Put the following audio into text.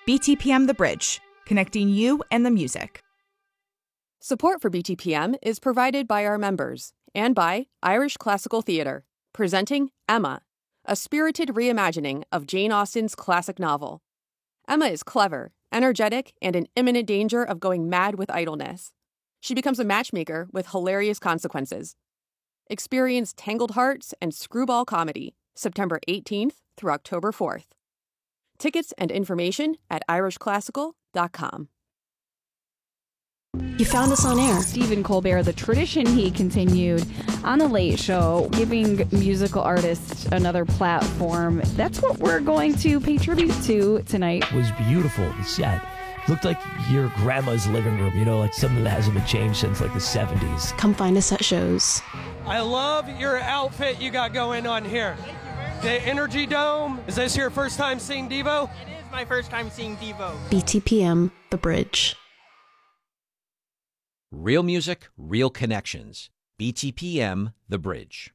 BTPM The Bridge, connecting you and the music. Support for BTPM is provided by our members and by Irish Classical Theatre, presenting Emma, a spirited reimagining of Jane Austen's classic novel. Emma is clever, energetic, and in imminent danger of going mad with idleness. She becomes a matchmaker with hilarious consequences. Experience Tangled Hearts and Screwball Comedy, September 18th through October 4th. Tickets and information at irishclassical.com. You found us on air. Stephen Colbert, the tradition he continued on The Late Show, giving musical artists another platform. That's what we're going to pay tribute to tonight. It was beautiful, the set. Looked like your grandma's living room, you know, like something that hasn't been changed since like the 70s. Come find us at shows. I love your outfit you got going on here. The Energy Dome. Is this your first time seeing Devo? It is my first time seeing Devo. BTPM, The Bridge. Real music, real connections. BTPM, The Bridge.